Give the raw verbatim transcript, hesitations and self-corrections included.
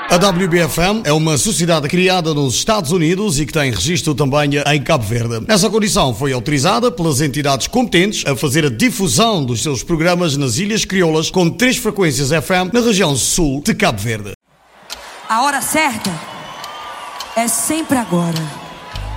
A W B F M é uma sociedade criada nos Estados Unidos e que tem registro também em Cabo Verde. Nessa condição foi autorizada pelas entidades competentes a fazer a difusão dos seus programas nas Ilhas Crioulas com três frequências F M na região sul de Cabo Verde. A hora certa é sempre agora.